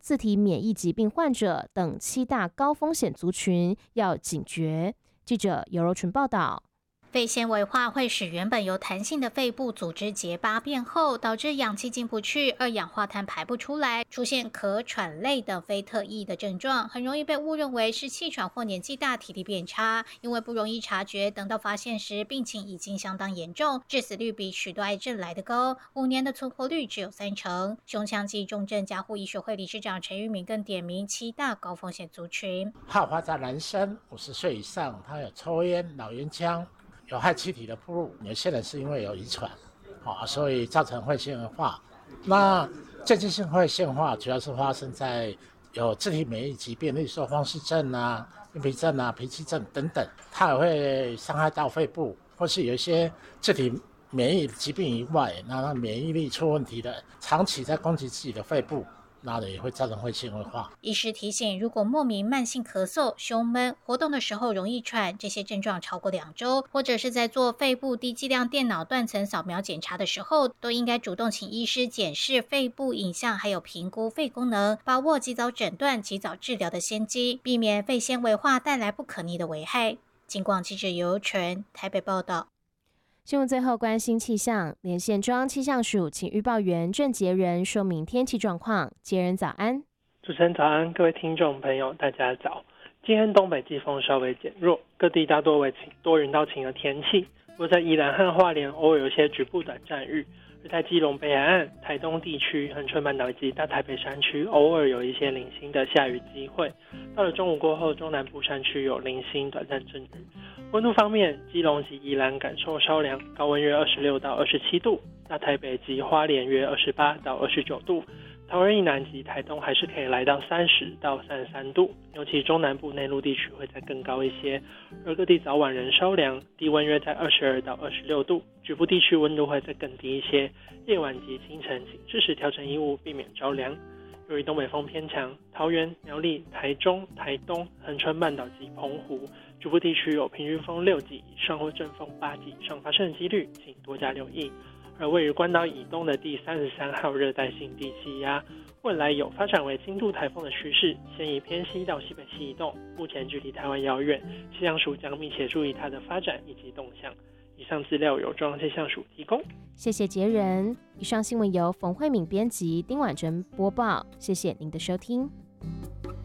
自体免疫疾病患者等7大高风险族群要警觉。记者尤柔群报道。 肺纤维化会使原本有弹性的肺部组织结疤变厚，导致氧气进不去，二氧化碳排不出来，出现咳喘类等非特异的症状，很容易被误认为是气喘或年纪大体力变差。因为不容易察觉，等到发现时病情已经相当严重，致死率比许多癌症来得高，5年的存活率只有30%。胸腔及重症加护医学会理事长陈玉敏更点名7大高风险族群， 好发在男生50岁以上，他有抽烟、老烟枪、有害气体的暴露，有些人是因为有遗传，所以造成肺纤维化。那间接性肺纤维化主要是发生在有自体免疫疾病，例如说风湿症啊、硬皮症啊、脾气症等等，它也会伤害到肺部，或是有一些自体免疫疾病以外，那它免疫力出问题的，长期在攻击自己的肺部，那也会造成肺纤维化。 医师提醒，如果莫名慢性咳嗽、胸闷、活动的时候容易喘，这些症状超过2周，或者是在做肺部低剂量电脑断层扫描检查的时候，都应该主动请医师检视肺部影像，还有评估肺功能，把握及早诊断、及早治疗的先机，避免肺纤维化带来不可逆的危害。警广记者尤纯台北报道。 新闻最后关心气象，连线中央气象署请预报员郑杰仁说明天气状况。杰仁早安。 主持人早安，各位听众朋友大家早。今天东北季风稍微减弱，各地大多为多云到晴的天气，不过在宜兰和花莲偶尔有一些局部短暂雨，而在基隆北海岸、台东地区、恒春半岛以及大台北山区偶尔有一些零星的下雨机会。到了中午过后，中南部山区有零星短暂阵雨。温度方面，基隆及宜兰感受稍凉，高温约26到27度；大台北及花莲约28到29度。桃园以南及台东还是可以来到30到33度，尤其中南部内陆地区会再更高一些，而各地早晚仍稍凉，低温约在22到26度，局部地区温度会再更低一些，夜晚及清晨请适时调整衣物，避免着凉。由于东北风偏强，桃园、苗栗、台中、台东、恒春半岛及澎湖局部地区有平均风6级以上或阵风8级以上发生的几率，请多加留意。而位于关岛以东的第33号热带性低气压，未来有发展为轻度台风的趋势，现已偏西到西北西移动，目前距离台湾遥远，气象署将密切注意它的发展以及动向。以上资料由中央气象署提供。 谢谢杰仁。以上新闻由冯慧敏编辑，丁婉珍播报。谢谢您的收听。